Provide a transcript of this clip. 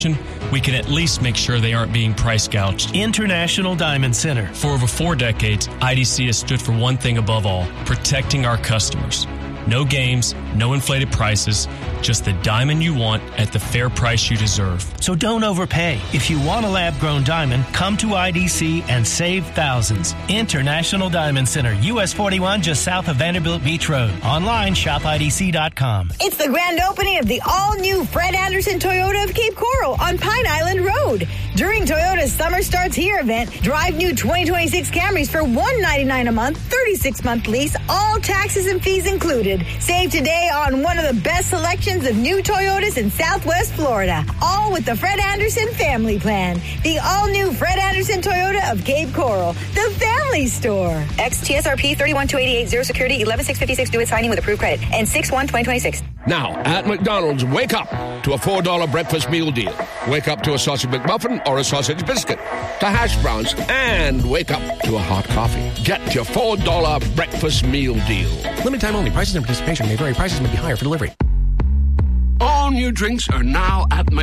we can at least make sure they aren't being price gouged. International Diamond Center. For over 4 decades, IDC has stood for one thing above all, protecting our customers. No games, no inflated prices, just the diamond you want at the fair price you deserve. So don't overpay. If you want a lab-grown diamond, come to IDC and save thousands. International Diamond Center, US 41, just south of Vanderbilt Beach Road. Online, shopidc.com. It's the grand opening of the all-new Fred Anderson Toyota of Cape Coral on Pine Island Road. During Toyota's Summer Starts Here event, drive new 2026 Camrys for $199 a month, 36-month lease, all taxes and fees included. Save today on one of the best selections of new Toyotas in Southwest Florida. All with the Fred Anderson Family Plan. The all-new Fred Anderson Toyota of Cape Coral. The family store. XTSRP 31288, security 11656, due at signing with approved credit. And 6/1/2026. Now, at McDonald's, wake up to a $4 breakfast meal deal. Wake up to a sausage McMuffin or a sausage biscuit. To hash browns, and wake up to a hot coffee. Get your $4 breakfast meal deal. Limited time only. Prices and participation may vary. Prices may be higher for delivery. All new drinks are now at McDonald's.